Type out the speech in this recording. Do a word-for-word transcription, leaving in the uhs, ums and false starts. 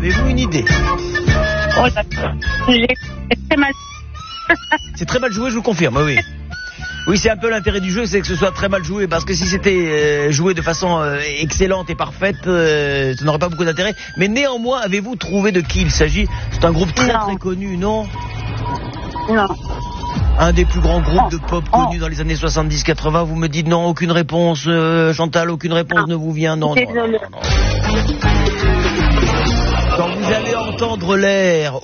Avez-vous une idée? Oh, là, j'ai c'est très mal. C'est très mal joué, je vous confirme, oui. Oui, c'est un peu l'intérêt du jeu, c'est que ce soit très mal joué, parce que si c'était euh, joué de façon euh, excellente et parfaite, euh, ça n'aurait pas beaucoup d'intérêt. Mais néanmoins, avez-vous trouvé de qui il s'agit? C'est un groupe très Non. très connu, non? Non. Un des plus grands groupes Oh. de pop Oh. connus dans les années soixante-dix quatre-vingts. Vous me dites non, aucune réponse, euh, Chantal, aucune réponse Non. ne vous vient, non, non, non, Désolée. non, non. Quand vous allez entendre l'air